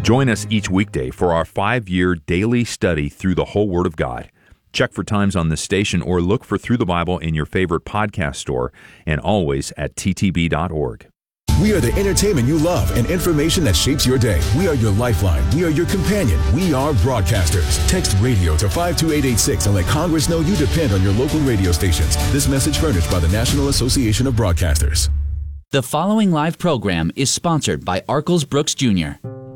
Join us each weekday for our 5-year daily study through the whole Word of God. Check for times on this station or look for Through the Bible in your favorite podcast store and always at ttb.org. We are the entertainment you love and information that shapes your day. We are your lifeline. We are your companion. We are broadcasters. Text radio to 52886 and let Congress know you depend on your local radio stations. This message furnished by the National Association of Broadcasters. The following live program is sponsored by Arkels Brooks Jr.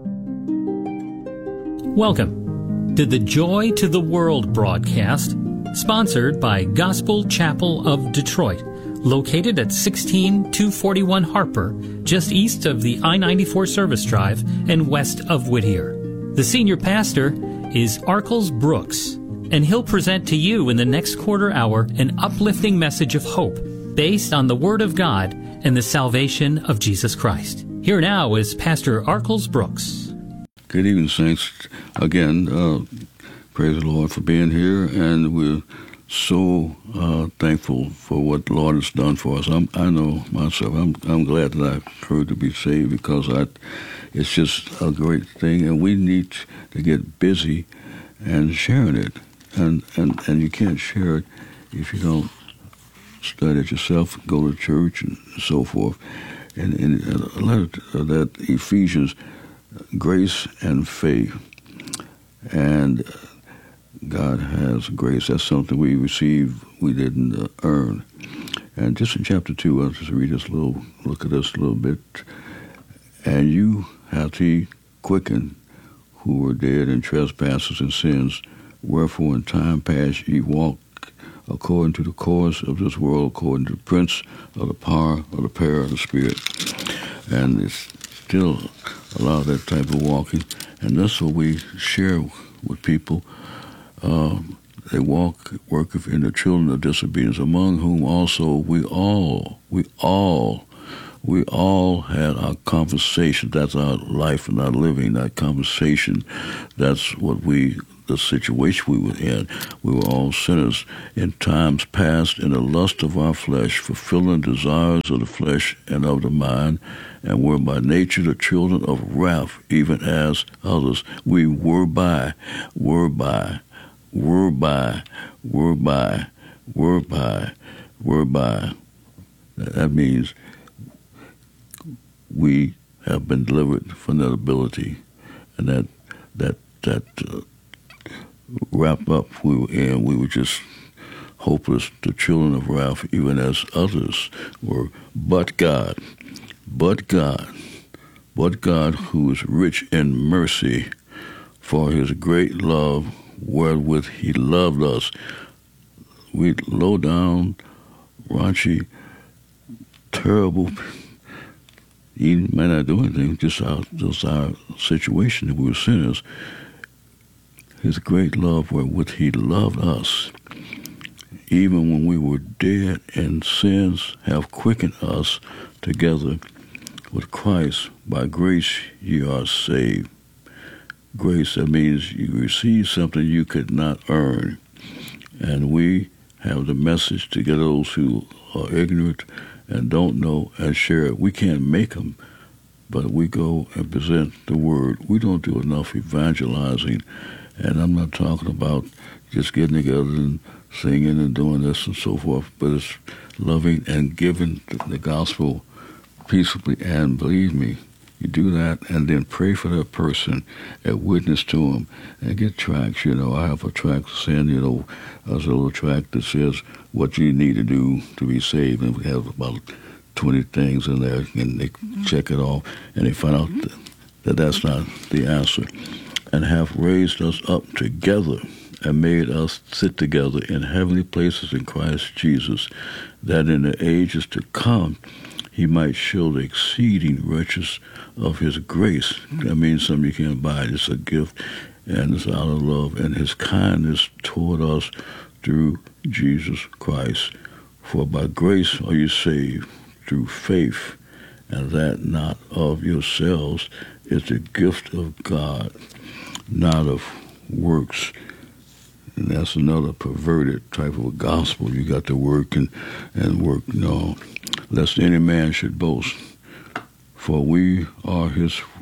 Welcome to the Joy to the World broadcast, sponsored by Gospel Chapel of Detroit, located at 16241 Harper, just east of the I-94 service drive and west of Whittier. The senior pastor is Arkels Brooks, and he'll present to you in the next quarter hour an uplifting message of hope based on the Word of God and the salvation of Jesus Christ. Here now is Pastor Arkels Brooks. Good evening, saints. Again, praise the Lord for being here, and we're so thankful for what the Lord has done for us. I know myself. I'm glad that I heard to be saved because it's just a great thing, and we need to get busy and sharing it. And you can't share it if you don't study it yourself, go to church, and so forth. And in a letter that Ephesians, grace and faith, and God has grace. That's something we receive, we didn't earn. And just in chapter 2, I'll just read this look at this a little bit. And you hath he quickened who were dead in trespasses and sins, wherefore in time past ye walked according to the course of this world, according to the prince of the power of the power of the spirit. And it's still a lot of that type of walking, and that's what we share with people. They worketh in the children of disobedience, among whom also we all had our conversation. That's our life and our living, that conversation. That's what the situation we were in. We were all sinners in times past in the lust of our flesh, fulfilling desires of the flesh and of the mind, and were by nature the children of wrath, even as others. We were by. That means we have been delivered from that ability, and that wrap up we were in. We were just hopeless, the children of wrath, even as others were. But God, who is rich in mercy, for his great love wherewith he loved us. We low down, raunchy, terrible. He may not do anything, just our situation that we were sinners. His great love wherewith he loved us, even when we were dead in sins, have quickened us together with Christ. By grace ye are saved. Grace, that means you receive something you could not earn. And we have the message to get those who are ignorant and don't know and share it. We can't make them, but we go and present the word. We don't do enough evangelizing, and I'm not talking about just getting together and singing and doing this and so forth, but it's loving and giving the gospel peaceably. And believe me, you do that and then pray for that person and witness to them and get tracts. I have a tract to send, there's a little tract that says what you need to do to be saved, and we have about 20 things in there, and they check it off, and they find out that that's not the answer, and have raised us up together and made us sit together in heavenly places in Christ Jesus, that in the ages to come he might show the exceeding riches of his grace. That means something you can't buy. It's a gift, and it's out of love, and his kindness toward us through Jesus Christ. For by grace are you saved, through faith, and that not of yourselves, is the gift of God, not of works. And that's another perverted type of a gospel. You got to work and work. No, lest any man should boast. For we are his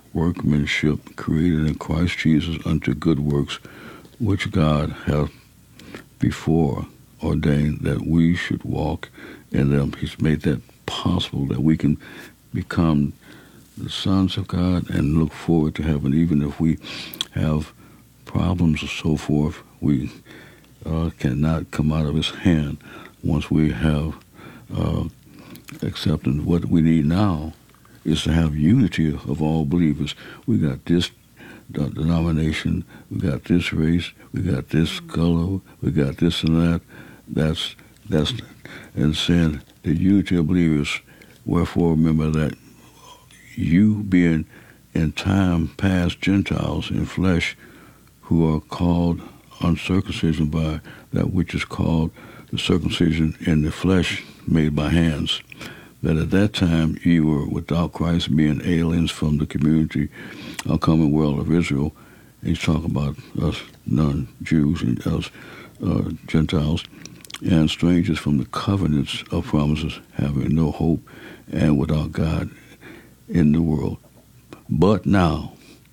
workmanship created in Christ Jesus unto good works, which God hath before ordained that we should walk in them. He's made that possible, that we can become the sons of God and look forward to heaven. Even if we have problems or so forth, we cannot come out of his hand once we have accepted. What we need now is to have unity of all believers. We got this denomination, we got this race, we got this color, we got this and that. That's and saying the unity of believers. Wherefore remember that you being in time past Gentiles in flesh, who are called uncircumcision by that which is called the circumcision in the flesh made by hands, that at that time ye were without Christ, being aliens from the community, commonwealth of Israel. He's talking about us non-Jews and us Gentiles, and strangers from the covenants of promises, having no hope and without God in the world. But now,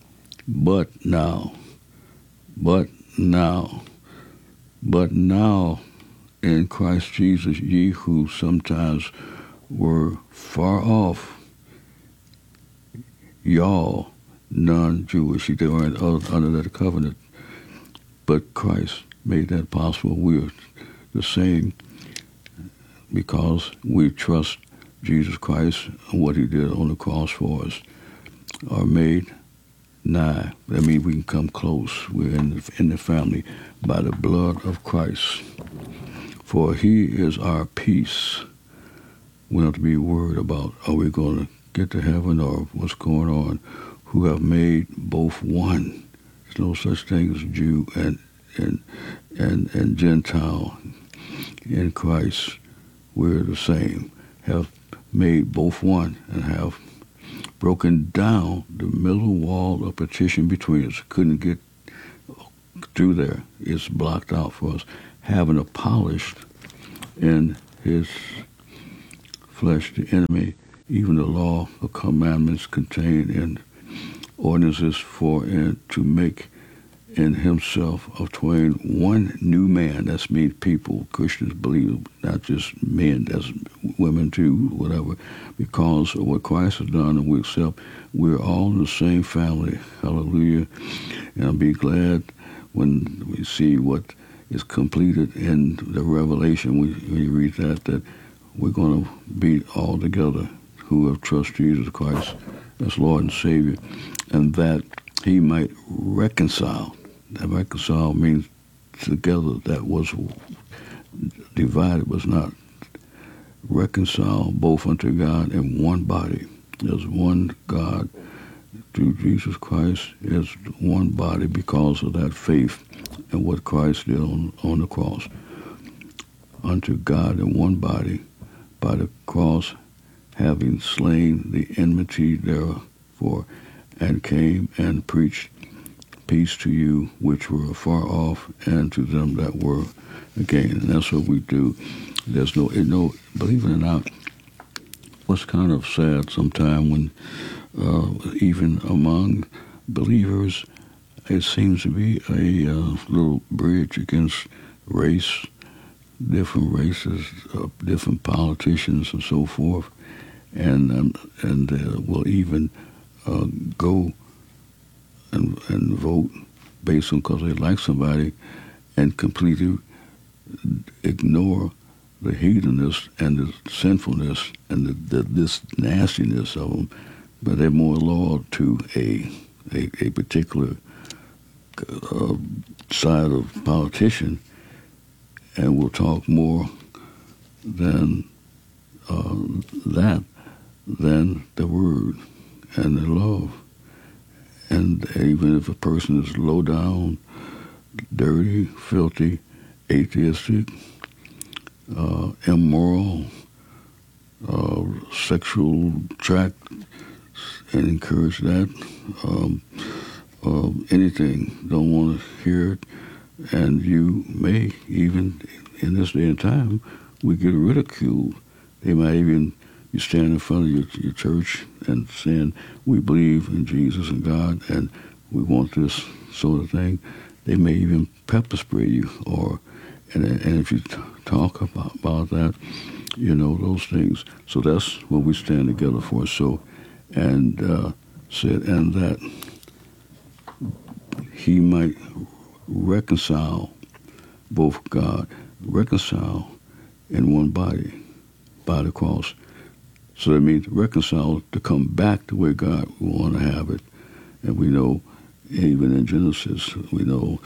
in Christ Jesus, ye who sometimes were far off, y'all non-Jewish, they weren't under that covenant, but Christ made that possible. We're the same because we trust Jesus Christ and what he did on the cross for us, are made nigh. That means we can come close. We're in the family by the blood of Christ. For he is our peace. We don't have to be worried about, are we going to get to heaven or what's going on, who have made both one. There's no such thing as Jew and Gentile. In Christ, we're the same, have made both one and have broken down the middle wall of partition between us. Couldn't get through there. It's blocked out for us. Having abolished in his flesh the enemy, even the law of commandments contained in ordinances for and to make in himself of twain one new man. That's means people, Christians, believe, not just men, that's women too, whatever, because of what Christ has done, and we accept. We're all in the same family. Hallelujah. And I'll be glad when we see what is completed in the Revelation, when you read that we're going to be all together who have trusted Jesus Christ as Lord and Savior, and that he might reconcile. That reconcile means together. That was divided, was not. Reconcile both unto God in one body. There's one God through Jesus Christ. Is one body because of that faith and what Christ did on the cross. Unto God in one body by the cross, having slain the enmity therefore, and came and preached peace to you which were afar off, and to them that were again. And that's what we do. There's no, believe it or not, what's kind of sad sometimes when even among believers, it seems to be a little bridge against race, different races, different politicians and so forth, and will even go and vote based on because they like somebody, and completely ignore the heathenness and the sinfulness and this nastiness of them, but they're more loyal to a particular side of politician, and will talk more than than the word and the love. And even if a person is low down, dirty, filthy, atheistic, immoral, sexual tract, and encourage that, anything, don't want to hear it, and you may even, in this day and time, we get ridiculed. They might even, you stand in front of your church and saying, we believe in Jesus and God, and we want this sort of thing, they may even pepper spray you. And if you talk about that, those things. So that's what we stand together for. So, and said, and that he might reconcile reconcile in one body by the cross. So that means reconcile, to come back to where God want to have it. And we know, even in Genesis, we know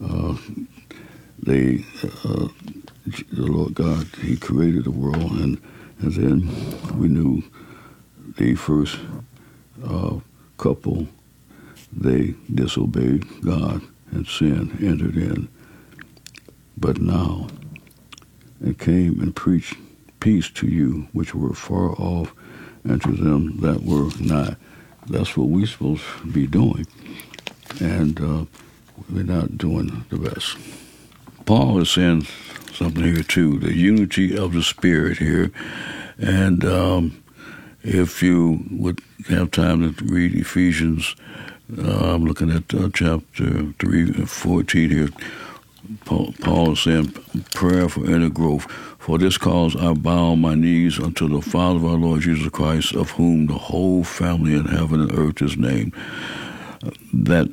the Lord God, he created the world, and then we knew the first couple, they disobeyed God, and sin entered in. But now it came and preached peace to you which were far off, and to them that were nigh. That's what we're supposed to be doing, and we're not doing the best. Paul is saying something here too, the unity of the Spirit here, and if you would have time to read Ephesians, I'm looking at chapter 3:14 here. Paul is saying, prayer for inner growth. For this cause I bow my knees unto the Father of our Lord Jesus Christ, of whom the whole family in heaven and earth is named, that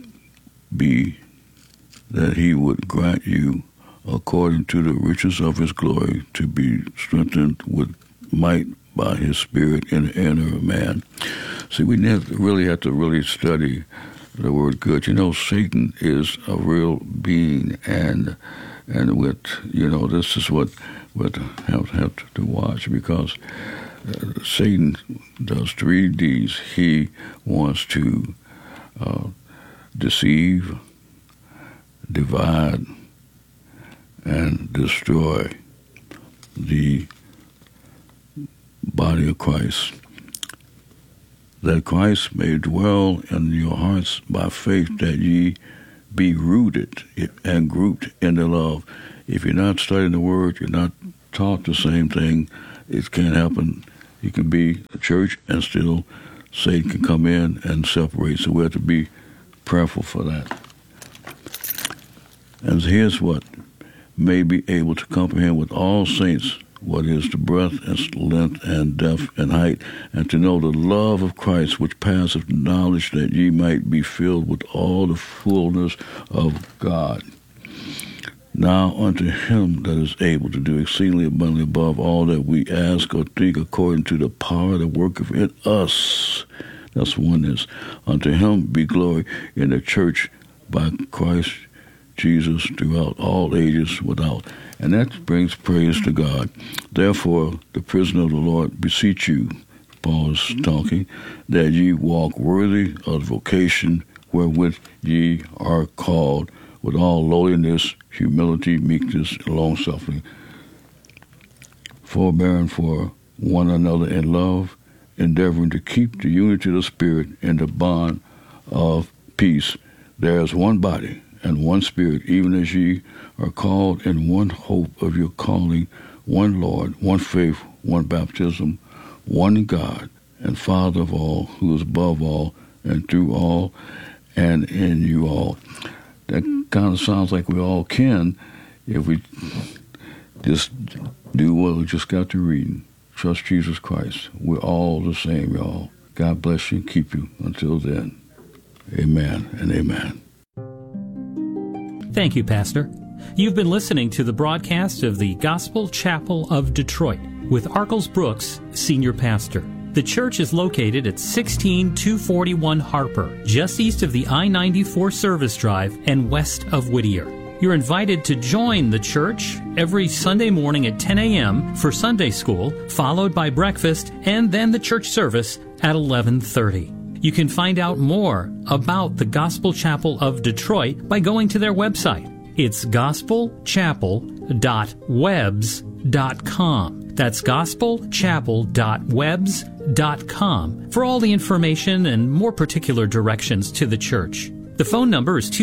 he would grant you, according to the riches of his glory, to be strengthened with might by his Spirit in the inner man. See, we really have to study the word good. Satan is a real being, and with this is what we have to watch, because Satan does 3 Ds. He wants to deceive, divide, and destroy the body of Christ, that Christ may dwell in your hearts by faith, that ye be rooted and grouped in the love. If you're not studying the Word, you're not taught the same thing, it can't happen. You can be a church and still Satan can come in and separate. So we have to be prayerful for that. And here's what: may be able to comprehend with all saints what is the breadth and length and depth and height, and to know the love of Christ which passeth knowledge, that ye might be filled with all the fullness of God. Now unto him that is able to do exceedingly abundantly above all that we ask or think, according to the power that worketh in us. That's oneness. Unto him be glory in the church by Christ Jesus throughout all ages without. And that brings praise to God. Therefore, the prisoner of the Lord beseech you, Paul is talking, that ye walk worthy of the vocation wherewith ye are called, with all lowliness, humility, meekness, and long-suffering, forbearing for one another in love, endeavoring to keep the unity of the Spirit in the bond of peace. There is one body and one Spirit, even as ye are called in one hope of your calling, one Lord, one faith, one baptism, one God and Father of all, who is above all and through all and in you all. That kind of sounds like we all can if we just do what we just got to reading. Trust Jesus Christ. We're all the same, y'all. God bless you and keep you until then. Amen and amen. Thank you, Pastor. You've been listening to the broadcast of the Gospel Chapel of Detroit with Arkels Brooks, Senior Pastor. The church is located at 16241 Harper, just east of the I-94 Service Drive and west of Whittier. You're invited to join the church every Sunday morning at 10 a.m. for Sunday school, followed by breakfast, and then the church service at 11:30. You can find out more about the Gospel Chapel of Detroit by going to their website. It's gospelchapel.webs.com. That's gospelchapel.webs.com for all the information and more particular directions to the church. The phone number is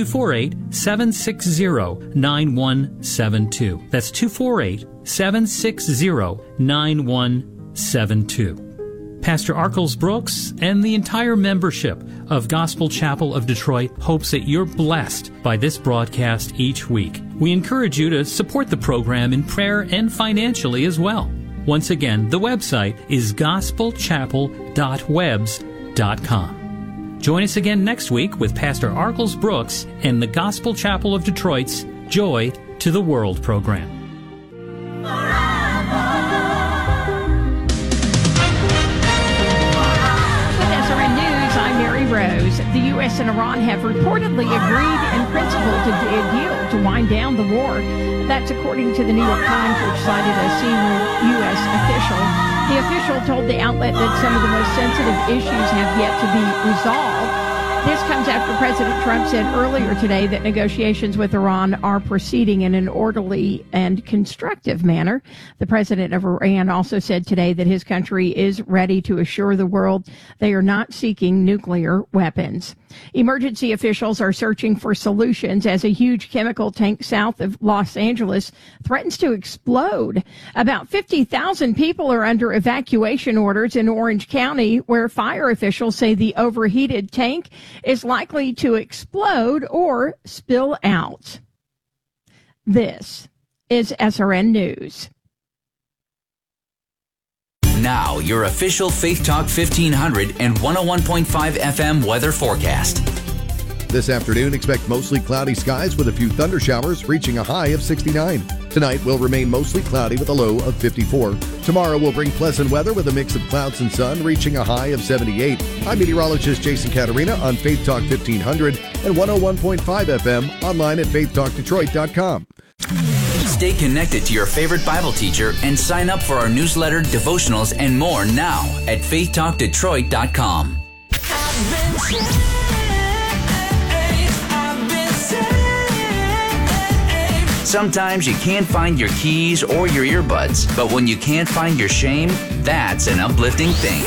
248-760-9172. That's 248-760-9172. Pastor Arkels Brooks and the entire membership of Gospel Chapel of Detroit hopes that you're blessed by this broadcast each week. We encourage you to support the program in prayer and financially as well. Once again, the website is gospelchapel.webs.com. Join us again next week with Pastor Arkels Brooks and the Gospel Chapel of Detroit's Joy to the World program. With SRN News, I'm Mary Rose. The U.S. and Iran have reportedly agreed in principle to a deal to wind down the war. That's according to the New York Times, which cited a senior U.S. official. The official told the outlet that some of the most sensitive issues have yet to be resolved. This comes after President Trump said earlier today that negotiations with Iran are proceeding in an orderly and constructive manner. The president of Iran also said today that his country is ready to assure the world they are not seeking nuclear weapons. Emergency officials are searching for solutions as a huge chemical tank south of Los Angeles threatens to explode. About 50,000 people are under evacuation orders in Orange County, where fire officials say the overheated tank is likely to explode or spill out. This is SRN News. Now, your official Faith Talk 1500 and 101.5 FM weather forecast. This afternoon, expect mostly cloudy skies with a few thunder showers, reaching a high of 69. Tonight will remain mostly cloudy with a low of 54. Tomorrow will bring pleasant weather with a mix of clouds and sun, reaching a high of 78. I'm meteorologist Jason Caterina on Faith Talk 1500 and 101.5 FM, online at faithtalkdetroit.com. Stay connected to your favorite Bible teacher and sign up for our newsletter, devotionals, and more now at faithtalkdetroit.com. Sometimes you can't find your keys or your earbuds, but when you can't find your shame, that's an uplifting thing.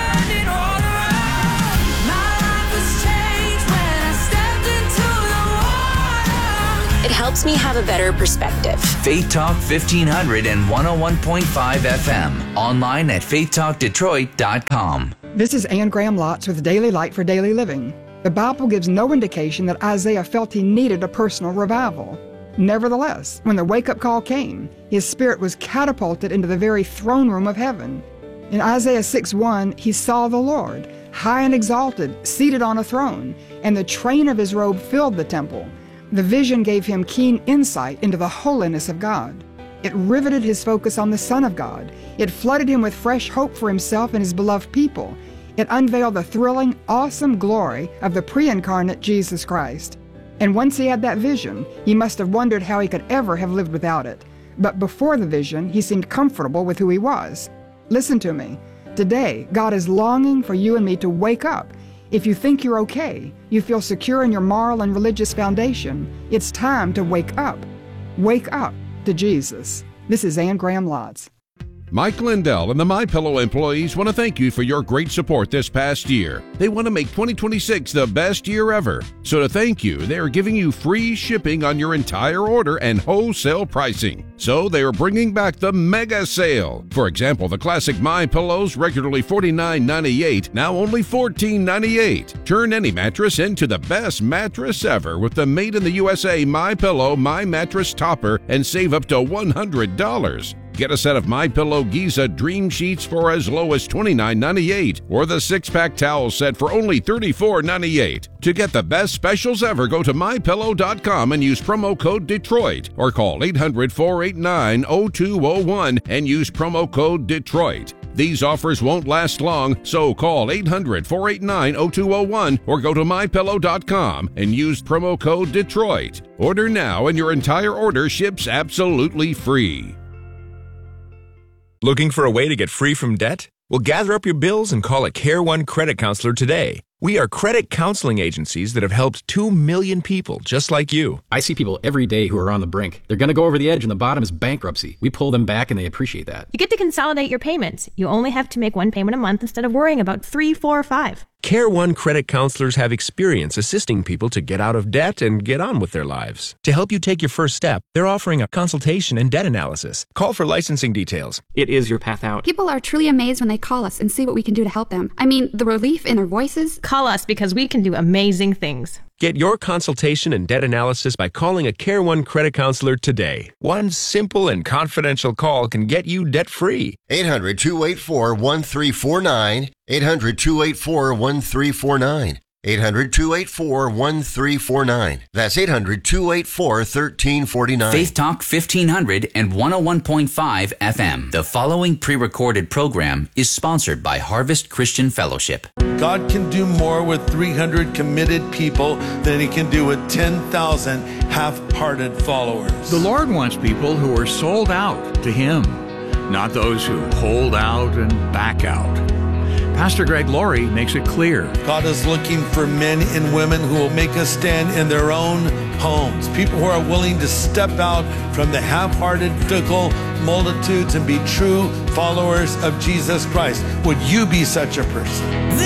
It helps me have a better perspective. Faith Talk 1500 and 101.5 FM. Online at faithtalkdetroit.com. This is Anne Graham Lotz with Daily Light for Daily Living. The Bible gives no indication that Isaiah felt he needed a personal revival. Nevertheless, when the wake-up call came, his spirit was catapulted into the very throne room of heaven. In Isaiah 6:1, he saw the Lord, high and exalted, seated on a throne, and the train of his robe filled the temple. The vision gave him keen insight into the holiness of God. It riveted his focus on the Son of God. It flooded him with fresh hope for himself and his beloved people. It unveiled the thrilling, awesome glory of the pre-incarnate Jesus Christ. And once he had that vision, he must have wondered how he could ever have lived without it. But before the vision, he seemed comfortable with who he was. Listen to me. Today, God is longing for you and me to wake up. If you think you're okay, you feel secure in your moral and religious foundation, it's time to wake up. Wake up to Jesus. This is Anne Graham Lotz. Mike Lindell and the MyPillow employees want to thank you for your great support this past year. They want to make 2026 the best year ever. So to thank you, they are giving you free shipping on your entire order and wholesale pricing. So they are bringing back the mega sale. For example, the classic MyPillows, regularly $49.98, now only $14.98. Turn any mattress into the best mattress ever with the Made in the USA MyPillow My Mattress Topper and save up to $100. Get a set of MyPillow Giza Dream Sheets for as low as $29.98 or the 6-pack towel set for only $34.98. To get the best specials ever, go to MyPillow.com and use promo code Detroit or call 800-489-0201 and use promo code Detroit. These offers won't last long, so call 800-489-0201 or go to MyPillow.com and use promo code Detroit. Order now and your entire order ships absolutely free. Looking for a way to get free from debt? Well, gather up your bills and call a Care One credit counselor today. We are credit counseling agencies that have helped 2 million people just like you. I see people every day who are on the brink. They're going to go over the edge and the bottom is bankruptcy. We pull them back and they appreciate that. You get to consolidate your payments. You only have to make one payment a month instead of worrying about 3, 4, or 5. Care One credit counselors have experience assisting people to get out of debt and get on with their lives. To help you take your first step, they're offering a consultation and debt analysis. Call for licensing details. It is your path out. People are truly amazed when they call us and see what we can do to help them. I mean, the relief in their voices. Call us because we can do amazing things. Get your consultation and debt analysis by calling a Care One credit counselor today. One simple and confidential call can get you debt-free. 800-284-1349. 800-284-1349. 800-284-1349. That's 800-284-1349. Faith Talk 1500 and 101.5 FM. The following pre-recorded program is sponsored by Harvest Christian Fellowship. God can do more with 300 committed people than he can do with 10,000 half-hearted followers. The Lord wants people who are sold out to him, not those who hold out and back out. Pastor Greg Laurie makes it clear. God is looking for men and women who will make a stand in their own homes. People who are willing to step out from the half-hearted, fickle multitudes and be true followers of Jesus Christ. Would you be such a person?